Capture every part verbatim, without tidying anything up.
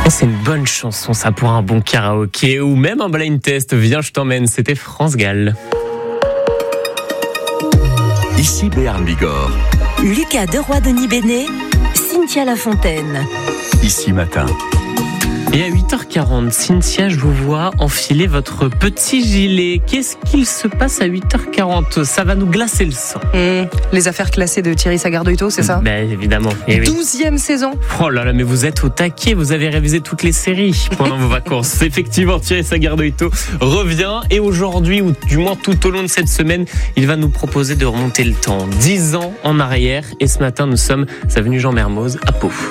C'est une bonne chanson, ça, pour un bon karaoké ou même un blind test. Viens, je t'emmène. C'était France Gall. Ici Béarn Bigorre. Lucas Deroy-Denis Bénet, Cynthia Lafontaine. Ici Matin. Et à huit heures quarante, Cynthia, je vous vois enfiler votre petit gilet. Qu'est-ce qu'il se passe à huit heures quarante? Ça va nous glacer le sang. Mmh, les affaires classées de Thierry Sagardeuil-Taux, c'est ça? Ben évidemment. Eh oui. douzième saison. Oh là là, mais vous êtes au taquet, vous avez révisé toutes les séries pendant vos vacances. Effectivement, Thierry Sagardeuil-Taux revient et aujourd'hui, ou du moins tout au long de cette semaine, il va nous proposer de remonter le temps. dix ans en arrière, et ce matin, nous sommes avenue Jean Mermoz à Pau.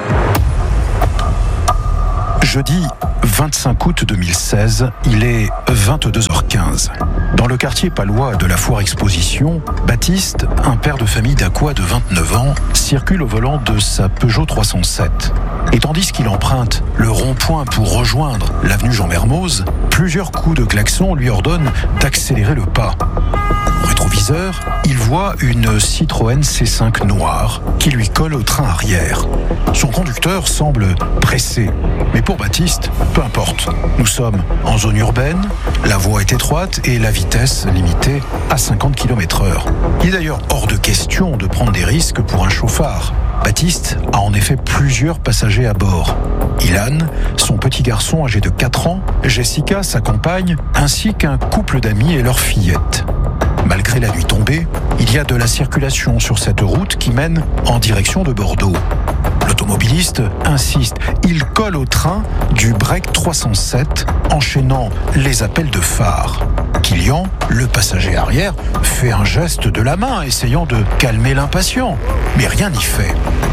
Jeudi vingt-cinq août deux mille seize, il est vingt-deux heures quinze. Dans le quartier palois de la Foire Exposition, Baptiste, un père de famille d'Aqua de vingt-neuf ans, circule au volant de sa Peugeot trois cent sept. Et tandis qu'il emprunte le rond-point pour rejoindre l'avenue Jean Mermoz, plusieurs coups de klaxon lui ordonnent d'accélérer le pas. Au rétroviseur, il voit une Citroën C cinq noire qui lui colle au train arrière. Son conducteur semble pressé, mais pour Baptiste, peu importe. Nous sommes en zone urbaine, la voie est étroite et la vitesse limitée à cinquante kilomètres heure. Il est d'ailleurs hors de question de prendre des risques pour un chauffard. Baptiste a en effet plusieurs passagers à bord. Ilan, son petit garçon âgé de quatre ans, Jessica, sa compagne, ainsi qu'un couple d'amis et leur fillette. Malgré la nuit tombée, il y a de la circulation sur cette route qui mène en direction de Bordeaux. L'automobiliste insiste, il colle au train du break trois cent sept, enchaînant les appels de phare. Kilian, le passager arrière, fait un geste de la main, essayant de calmer l'impatient, mais rien n'y fait.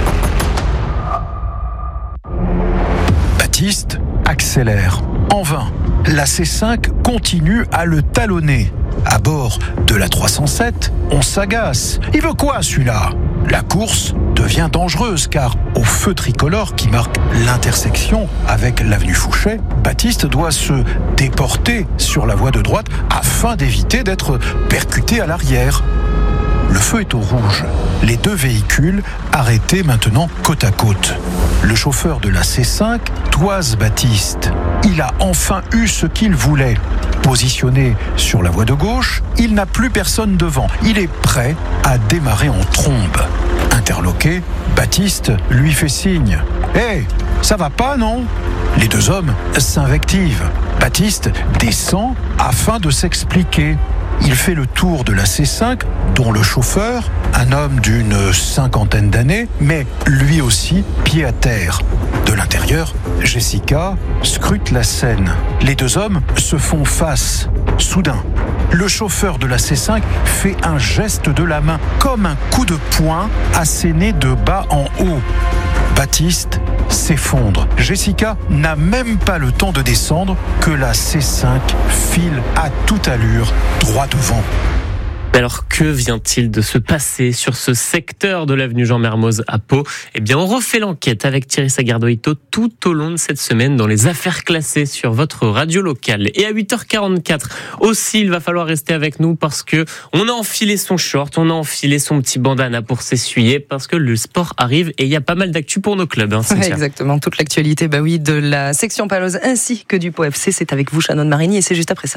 Baptiste accélère. En vain, la C cinq continue à le talonner. À bord de la trois cent sept, on s'agace. Il veut quoi celui-là? La course devient dangereuse car au feu tricolore qui marque l'intersection avec l'avenue Fouché, Baptiste doit se déporter sur la voie de droite afin d'éviter d'être percuté à l'arrière. Le feu est au rouge. Les deux véhicules arrêtés maintenant côte à côte. Le chauffeur de la C cinq toise Baptiste. Il a enfin eu ce qu'il voulait. Positionné sur la voie de gauche, il n'a plus personne devant. Il est prêt à démarrer en trombe. Interloqué, Baptiste lui fait signe. « Hé, hey, ça va pas, non ?» Les deux hommes s'invectivent. Baptiste descend afin de s'expliquer. Il fait le tour de la C cinq, dont le chauffeur, un homme d'une cinquantaine d'années, met lui aussi pied à terre. De l'intérieur, Jessica scrute la scène. Les deux hommes se font face. Soudain, le chauffeur de la C cinq fait un geste de la main, comme un coup de poing asséné de bas en haut. Baptiste s'effondre. Jessica n'a même pas le temps de descendre que la C cinq file à toute allure droit devant. Alors que vient-il de se passer sur ce secteur de l'avenue Jean Mermoz à Pau? Eh bien, on refait l'enquête avec Thierry Sagardeuil-Taux tout au long de cette semaine dans les affaires classées sur votre radio locale. Et à huit heures quarante-quatre aussi, il va falloir rester avec nous parce que on a enfilé son short, on a enfilé son petit bandana pour s'essuyer parce que le sport arrive et il y a pas mal d'actu pour nos clubs. Hein, ouais, exactement, toute l'actualité, bah oui, de la section paloise ainsi que du Pau F C, c'est avec vous, Shannon Marigny, et c'est juste après ça.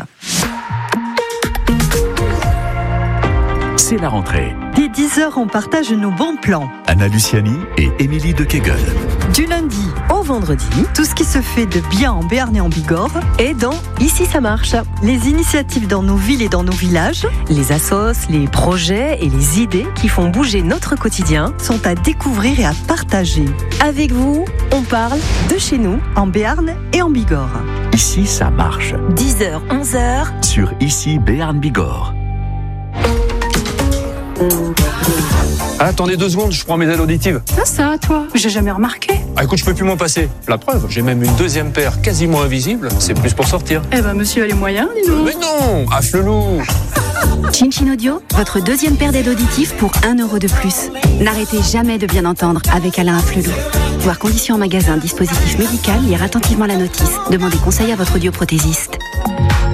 C'est la rentrée. Dès dix heures, on partage nos bons plans. Anna Luciani et Émilie de Kegel. Du lundi au vendredi, tout ce qui se fait de bien en Béarn et en Bigorre est dans Ici ça marche. Les initiatives dans nos villes et dans nos villages, les assos, les projets et les idées qui font bouger notre quotidien sont à découvrir et à partager. Avec vous, on parle de chez nous, en Béarn et en Bigorre. Ici ça marche. dix heures, onze heures. Sur Ici Béarn Bigorre. Attendez deux secondes, je prends mes aides auditives. Ah ça, toi, j'ai jamais remarqué. Ah écoute, je peux plus m'en passer. La preuve, j'ai même une deuxième paire quasiment invisible. C'est plus pour sortir. Eh ben, monsieur a les moyens, dis donc. Mais non, affle-loup. Chin Chin Audio, votre deuxième paire d'aides auditives pour un euro de plus. N'arrêtez jamais de bien entendre avec Alain Afflelou. Voir conditions en magasin, dispositif médical, lire attentivement la notice. Demandez conseil à votre audioprothésiste.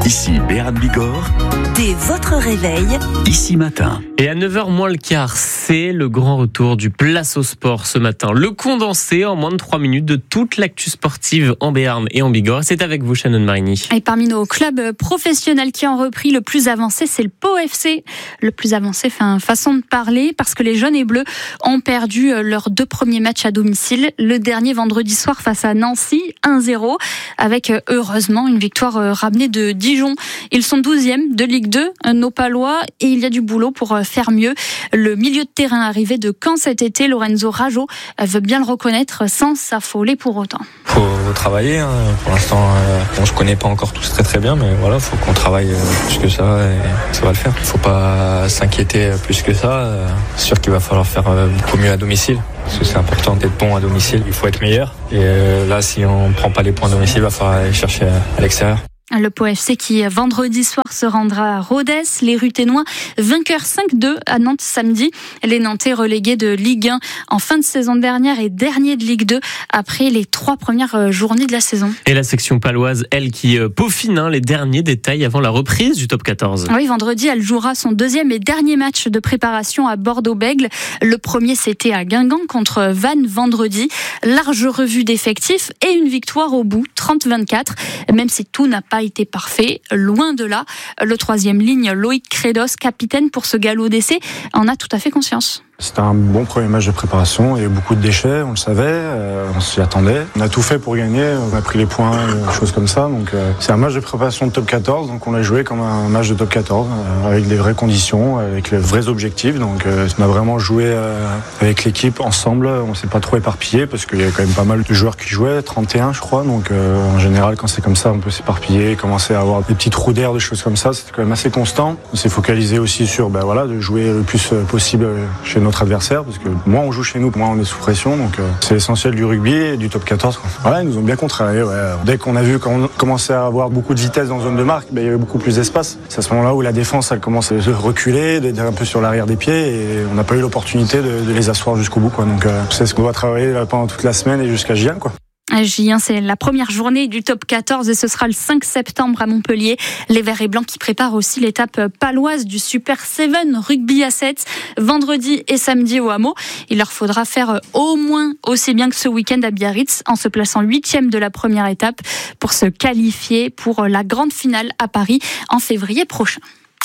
Ici Béarn Bigorre. Dès votre réveil, Ici Matin. Et à neuf heures moins le quart, c'est le grand retour du Place au Sport ce matin. Le condensé en moins de trois minutes de toute l'actu sportive en Béarn et en Bigorre. C'est avec vous, Shannon Marini. Et parmi nos clubs professionnels qui ont repris le plus avancé, c'est le Pau F C. Le plus avancé, enfin, façon de parler, parce que les jaunes et bleus ont perdu leurs deux premiers matchs à domicile. Le dernier vendredi soir face à Nancy, un zéro, avec heureusement une victoire ramenée de Dijon. Ils sont douzième de Ligue deux, nos Palois, et il y a du boulot pour faire mieux. Le milieu de terrain arrivé de Caen cet été, Lorenzo Rajo, veut bien le reconnaître sans s'affoler pour autant. Faut travailler, hein. Pour l'instant, euh, bon, je connais pas encore tous très très bien, mais voilà, faut qu'on travaille euh, plus que ça et ça va le faire. Faut pas s'inquiéter plus que ça. Euh, c'est sûr qu'il va falloir faire euh, beaucoup mieux à domicile. Parce que c'est important d'être bon à domicile, il faut être meilleur. Et euh, là, si on prend pas les points à domicile, il va falloir aller chercher à l'extérieur. Le Pau F C qui, vendredi soir, se rendra à Rodez. Les Ruténois, vainqueurs cinq deux à Nantes samedi. Les Nantais relégués de Ligue un en fin de saison dernière et dernier de Ligue deux après les trois premières journées de la saison. Et la section paloise, elle, qui peaufine hein, les derniers détails avant la reprise du top quatorze. Oui, vendredi, elle jouera son deuxième et dernier match de préparation à Bordeaux-Bègles. Le premier, c'était à Guingamp contre Vannes vendredi. Large revue d'effectifs et une victoire au bout, trente vingt-quatre. Même si tout n'a pas été parfait, loin de là. Le troisième ligne, Loïc Credos, capitaine pour ce galop d'essai, en a tout à fait conscience. C'était un bon premier match de préparation, il y a eu beaucoup de déchets, on le savait, euh, on s'y attendait. On a tout fait pour gagner, on a pris les points, des choses comme ça. Donc euh, c'est un match de préparation de top quatorze, donc on l'a joué comme un match de top quatorze, euh, avec des vraies conditions, avec les vrais objectifs. Donc euh, on a vraiment joué euh, avec l'équipe ensemble, on s'est pas trop éparpillé parce qu'il y avait quand même pas mal de joueurs qui jouaient, trente et un je crois. Donc euh, en général quand c'est comme ça on peut s'éparpiller, commencer à avoir des petits trous d'air, des choses comme ça. C'était quand même assez constant. On s'est focalisé aussi sur ben, voilà, de jouer le plus possible chez notre adversaire, parce que moins on joue chez nous, moins on est sous pression, donc euh, c'est l'essentiel du rugby et du top quatorze. Voilà, ils nous ont bien contrarié. Ouais. Dès qu'on a vu qu'on commençait à avoir beaucoup de vitesse dans zone de marque, ben, il y avait beaucoup plus d'espace. C'est à ce moment-là où la défense elle commence à reculer, d'être un peu sur l'arrière des pieds, et on n'a pas eu l'opportunité de, de les asseoir jusqu'au bout. Quoi. Donc euh, c'est ce qu'on va travailler là, pendant toute la semaine et jusqu'à J un, quoi. J un, c'est la première journée du top quatorze et ce sera le cinq septembre à Montpellier. Les Verts et Blancs qui préparent aussi l'étape paloise du Super sept rugby à sept, vendredi et samedi au Hameau. Il leur faudra faire au moins aussi bien que ce week-end à Biarritz en se plaçant huitième de la première étape pour se qualifier pour la grande finale à Paris en février prochain.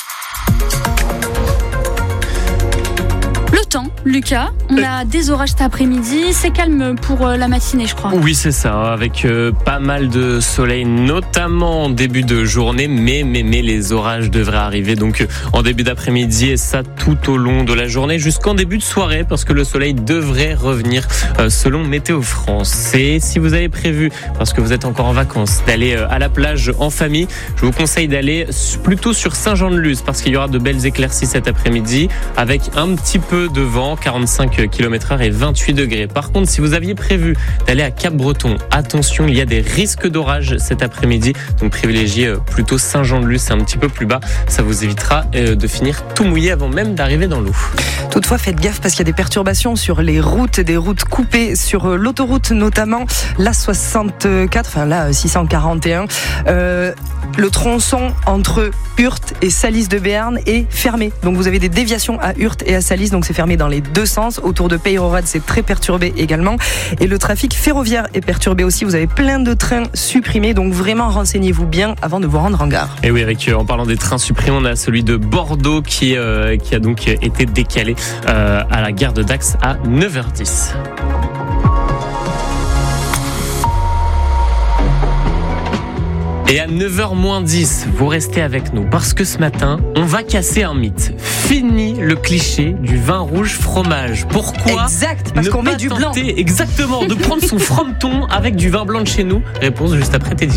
Le temps, Lucas, on a des orages cet après-midi, c'est calme pour la matinée je crois. Oui c'est ça, avec euh, pas mal de soleil, notamment en début de journée, mais, mais, mais les orages devraient arriver donc en début d'après-midi et ça tout au long de la journée jusqu'en début de soirée parce que le soleil devrait revenir euh, selon Météo France. Et si vous avez prévu, parce que vous êtes encore en vacances, d'aller euh, à la plage en famille, je vous conseille d'aller plutôt sur Saint-Jean-de-Luz parce qu'il y aura de belles éclaircies cet après-midi avec un petit peu de vent, quarante-cinq kilomètres heure et vingt-huit degrés. Par contre, si vous aviez prévu d'aller à Cap-Breton, attention, il y a des risques d'orage cet après-midi, donc privilégiez plutôt Saint-Jean-de-Luz, c'est un petit peu plus bas, ça vous évitera de finir tout mouillé avant même d'arriver dans l'eau. Toutefois, faites gaffe parce qu'il y a des perturbations sur les routes, des routes coupées sur l'autoroute, notamment la soixante-quatre, enfin la six cent quarante et un. Euh, le tronçon entre Hurth et Salis de Béarn est fermé. Donc vous avez des déviations à Hurth et à Salis, donc c'est fermé dans les deux sens. Autour de Peyrehorade, c'est très perturbé également. Et le trafic ferroviaire est perturbé aussi. Vous avez plein de trains supprimés, donc vraiment renseignez-vous bien avant de vous rendre en gare. Et oui, avec en parlant des trains supprimés, on a celui de Bordeaux qui, euh, qui a donc été décalé euh, à la gare de Dax à neuf heures dix. Et à neuf heures moins dix, vous restez avec nous parce que ce matin, on va casser un mythe. Fini le cliché du vin rouge fromage. Pourquoi Exact, parce ne qu'on pas met du blanc. Exactement, de prendre son frometon avec du vin blanc de chez nous. Réponse juste après Teddy.